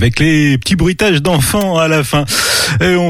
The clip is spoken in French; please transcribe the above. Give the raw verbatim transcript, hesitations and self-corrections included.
avec les petits bruitages d'enfants à la fin. Et on